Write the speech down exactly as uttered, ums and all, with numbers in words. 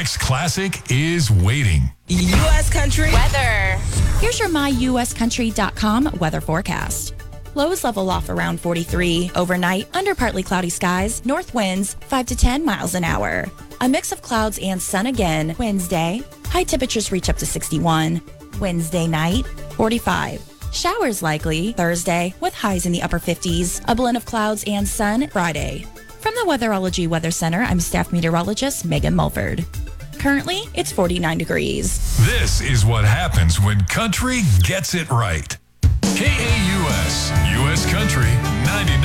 next classic is waiting. U S Country weather. Here's your my U S country dot com weather forecast. Lows level off around forty-three. Overnight, under partly cloudy skies, north winds five to ten miles an hour. A mix of clouds and sun again Wednesday. High temperatures reach up to sixty-one. Wednesday night, forty-five. Showers likely Thursday with highs in the upper fifties. A blend of clouds and sun Friday. From the Weatherology Weather Center, I'm staff meteorologist Megan Mulford. Currently, it's forty-nine degrees. This is what happens when country gets it right. K A U S, U S Country ninety-nine.